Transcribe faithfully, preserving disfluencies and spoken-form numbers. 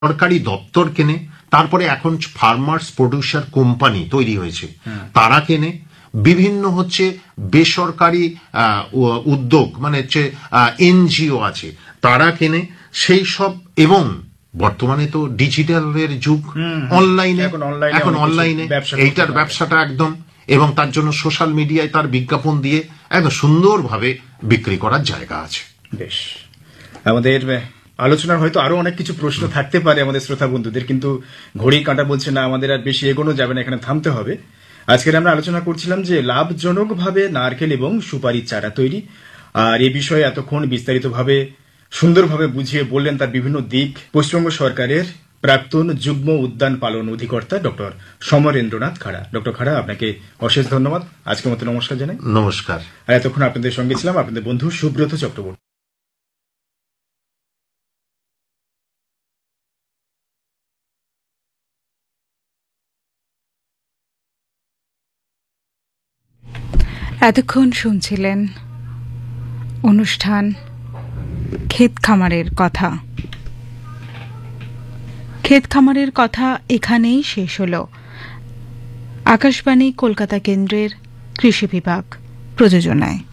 সরকারি দপ্তর কেনে, তারপরে এখন ফার্মার্স প্রডিউসার কোম্পানি তৈরি হয়েছে, তারা কেনে, বিভিন্ন হচ্ছে বেসরকারি উদ্যোগ মানে হচ্ছে এনজিও আছে তারা কেনে, সেই সব। এবং বর্তমানে তো ডিজিটালের যুগ, অনলাইনে, এখন অনলাইনে এইটার ব্যবসাটা একদম, এবং তার জন্য সোশ্যাল মিডিয়ায় তার বিজ্ঞাপন দিয়ে একদম সুন্দরভাবে বিক্রি করার জায়গা আছে। বেশ, আমাদের আলোচনার হয়তো আরো অনেক কিছু প্রশ্ন থাকতে পারে আমাদের শ্রোতা বন্ধুদের, কিন্তু ঘড়ি কাঁটা বলছে না, আমাদের আর বেশি এগোনো যাবে না, এখানে থামতে হবে। আজকের আমরা আলোচনা করছিলাম যে লাভজনকভাবে নারকেল এবং সুপারি চারা তৈরি, আর এ বিষয়ে এতক্ষণ বিস্তারিতভাবে সুন্দরভাবে বুঝিয়ে বললেন তার বিভিন্ন দিক পশ্চিমবঙ্গ সরকারের প্রাক্তন যুগ্ম উদ্যান পালন অধিকর্তা ডক্টর সমরেন্দ্রনাথ খাড়া। ডক্টর খাড়া, আপনাকে অশেষ ধন্যবাদ। আজকের মতো নমস্কার জানাই। নমস্কার। আর এতক্ষণ আপনাদের সঙ্গে ছিলাম আপনাদের বন্ধু সুব্রত চক্রবর্তী। এতক্ষণ শুনছিলেন অনুষ্ঠান ক্ষেত খামারের কথা। ক্ষেত খামারের কথা এখানেই শেষ হল। আকাশবাণী কলকাতা কেন্দ্রের কৃষি বিভাগ প্রযোজনায়।